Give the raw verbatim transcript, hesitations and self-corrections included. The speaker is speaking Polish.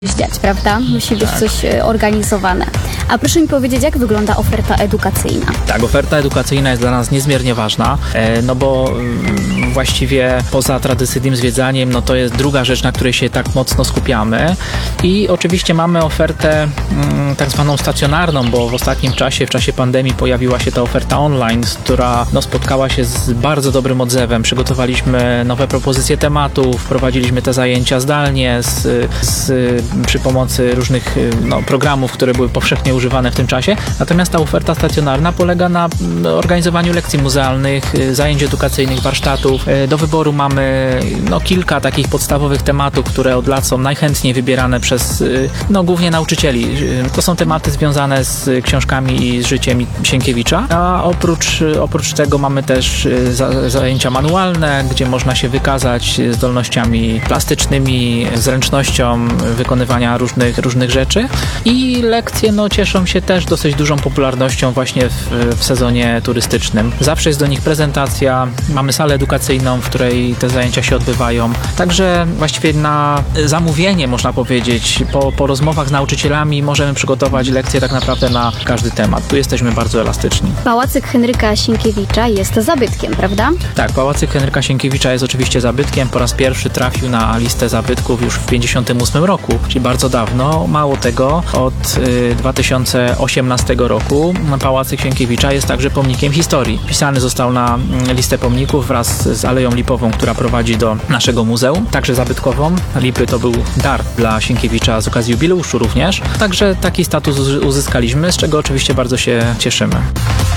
dziać, prawda? Musi być Tak. coś e, organizowane. A proszę mi powiedzieć, jak wygląda oferta edukacyjna? Tak, oferta edukacyjna jest dla nas niezmiernie ważna, e, no bo mm, właściwie poza tradycyjnym zwiedzaniem, no to jest druga rzecz, na której się tak mocno skupiamy. I oczywiście mamy ofertę mm, tak zwaną stacjonarną, bo w ostatnim czasie, w czasie pandemii pojawiła się ta oferta online, która no, spotkała się z bardzo dobrym odzewem. Przygotowaliśmy nowe propozycje tematów, wprowadziliśmy te zajęcia zdalnie z, z, przy pomocy różnych no, programów, które były powszechnie używane w tym czasie. Natomiast ta oferta stacjonarna polega na organizowaniu lekcji muzealnych, zajęć edukacyjnych, warsztatów. Do wyboru mamy no, kilka takich podstawowych tematów, które od lat są najchętniej wybierane przez no, głównie nauczycieli. To są tematy związane z książkami i z życiem Sienkiewicza, a oprócz, oprócz tego mamy też za, zajęcia manualne, gdzie można się wykazać zdolnościami plastycznymi, zręcznością wykonywania różnych, różnych rzeczy i lekcje no, cieszą się też dosyć dużą popularnością właśnie w, w sezonie turystycznym. Zawsze jest do nich prezentacja, mamy salę edukacyjną, w której te zajęcia się odbywają. Także właściwie na zamówienie, można powiedzieć, po, po rozmowach z nauczycielami możemy przygotować lekcje tak naprawdę na każdy temat. Tu jesteśmy bardzo elastyczni. Pałacyk Henryka Sienkiewicza jest zabytkiem, prawda? Tak, Pałacyk Henryka Sienkiewicza jest oczywiście zabytkiem. Po raz pierwszy trafił na listę zabytków już w pięćdziesiątym ósmym roku, czyli bardzo dawno. Mało tego, od y, dwa tysiące osiemnastego roku Pałacyk Sienkiewicza jest także pomnikiem historii. Wpisany został na listę pomników wraz z Aleją Lipową, która prowadzi do naszego muzeum, także zabytkową. Lipy to był dar dla Sienkiewicza z okazji jubileuszu również. Także taki status uzyskaliśmy, z czego oczywiście bardzo się cieszymy.